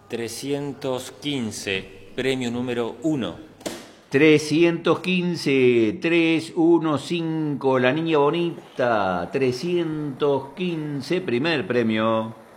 315, premio número 1. 315, 315, la niña bonita. 315, primer premio.